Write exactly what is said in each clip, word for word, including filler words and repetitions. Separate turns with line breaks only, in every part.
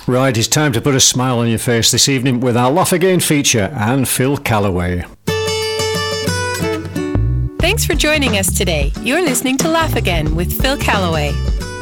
Right, it's time to put a smile on your face this evening with our Laugh Again feature and Phil Callaway.
Thanks for joining us today. You're listening to Laugh Again with Phil Callaway.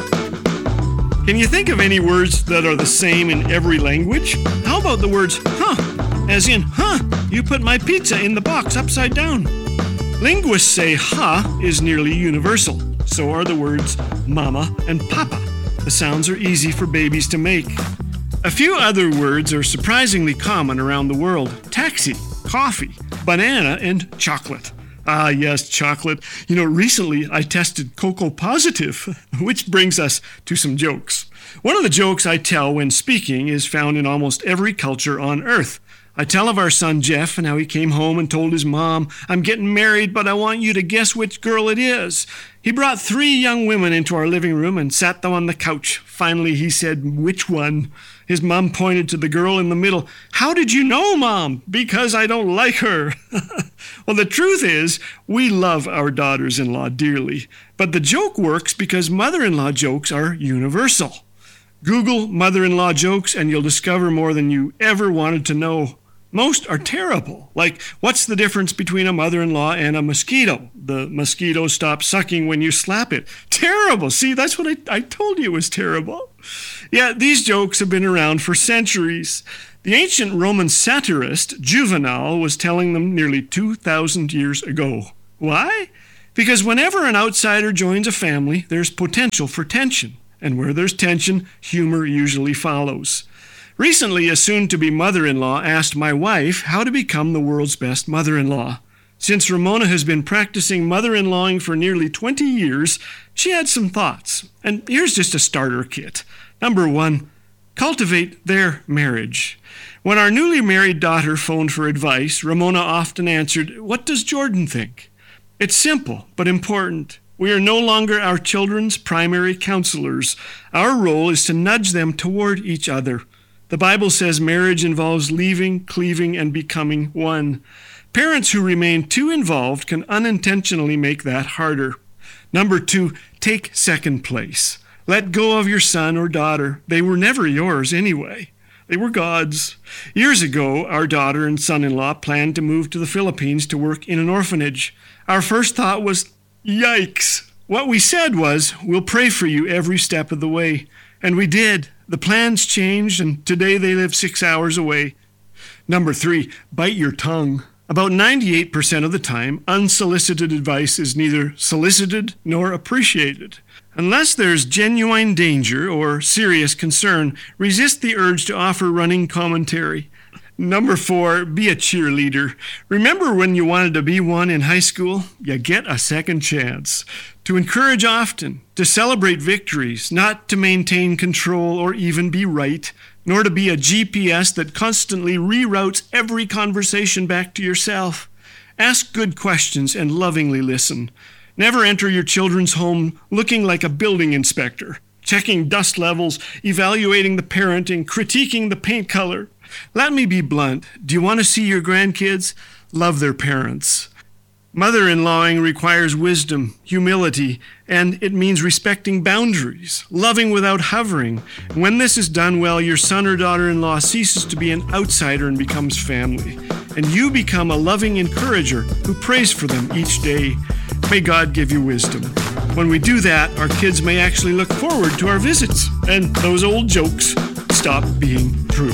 Can you think of any words that are the same in every language? How about the words huh? As in, huh, you put my pizza in the box upside down. Linguists say huh is nearly universal. So are the words mama and papa. The sounds are easy for babies to make. A few other words are surprisingly common around the world. Taxi, coffee, banana, and chocolate. Ah, yes, chocolate. You know, recently I tested cocoa positive, which brings us to some jokes. One of the jokes I tell when speaking is found in almost every culture on Earth. I tell of our son Jeff and how he came home and told his mom, "I'm getting married, but I want you to guess which girl it is." He brought three young women into our living room and sat them on the couch. Finally, he said, "Which one?" His mom pointed to the girl in the middle. "How did you know, Mom?" "Because I don't like her." Well, the truth is, we love our daughters-in-law dearly. But the joke works because mother-in-law jokes are universal. Google mother-in-law jokes and you'll discover more than you ever wanted to know. Most are terrible. Like, what's the difference between a mother-in-law and a mosquito? The mosquito stops sucking when you slap it. Terrible. See, that's what I, I told you it was terrible. Yeah, these jokes have been around for centuries. The ancient Roman satirist Juvenal was telling them nearly two thousand years ago. Why? Because whenever an outsider joins a family, there's potential for tension. And where there's tension, humor usually follows. Recently, a soon-to-be mother-in-law asked my wife how to become the world's best mother-in-law. Since Ramona has been practicing mother-in-lawing for nearly twenty years, she had some thoughts. And here's just a starter kit. Number one, cultivate their marriage. When our newly married daughter phoned for advice, Ramona often answered, "What does Jordan think?" It's simple, but important. We are no longer our children's primary counselors. Our role is to nudge them toward each other. The Bible says marriage involves leaving, cleaving, and becoming one. Parents who remain too involved can unintentionally make that harder. Number two, take second place. Let go of your son or daughter. They were never yours anyway. They were God's. Years ago, our daughter and son-in-law planned to move to the Philippines to work in an orphanage. Our first thought was, yikes. What we said was, we'll pray for you every step of the way. And we did. The plans changed, and today they live six hours away. Number three, bite your tongue. About ninety-eight percent of the time, unsolicited advice is neither solicited nor appreciated. Unless there's genuine danger or serious concern, resist the urge to offer running commentary. Number four, be a cheerleader. Remember when you wanted to be one in high school? You get a second chance. To encourage often, to celebrate victories, not to maintain control or even be right, nor to be a G P S that constantly reroutes every conversation back to yourself. Ask good questions and lovingly listen. Never enter your children's home looking like a building inspector, checking dust levels, evaluating the parenting, critiquing the paint color. Let me be blunt. Do you want to see your grandkids? Love their parents. Mother-in-lawing requires wisdom, humility, and it means respecting boundaries, loving without hovering. When this is done well, your son or daughter-in-law ceases to be an outsider and becomes family. And you become a loving encourager who prays for them each day. May God give you wisdom. When we do that, our kids may actually look forward to our visits, and those old jokes stop being true.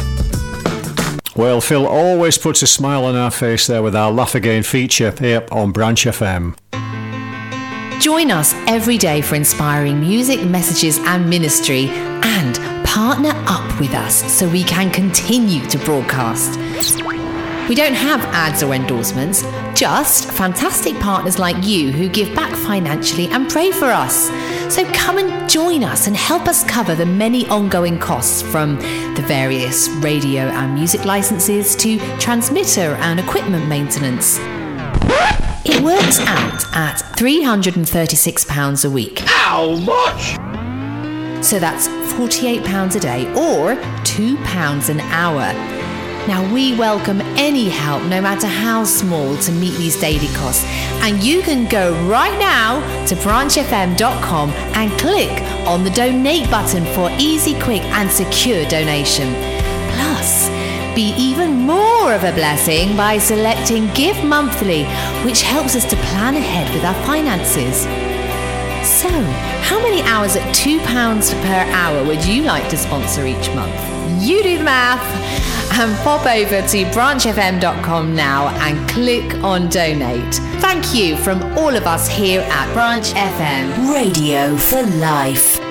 Well, Phil always puts a smile on our face there with our Laugh Again feature here on Branch F M.
Join us every day for inspiring music, messages and ministry, and partner up with us so we can continue to broadcast. We don't have ads or endorsements, just fantastic partners like you who give back financially and pray for us. So come and join us and help us cover the many ongoing costs, from the various radio and music licenses to transmitter and equipment maintenance. It works out at three hundred thirty-six pounds a week.
How much?
So that's forty-eight pounds a day or two pounds an hour. Now, we welcome any help, no matter how small, to meet these daily costs. And you can go right now to branch f m dot com and click on the donate button for easy, quick and secure donation. Plus, be even more of a blessing by selecting Give Monthly, which helps us to plan ahead with our finances. So, how many hours at two pounds per hour would you like to sponsor each month? You do the math and pop over to branch f m dot com now and click on donate. Thank you from all of us here at Branch F M.
Radio for Life.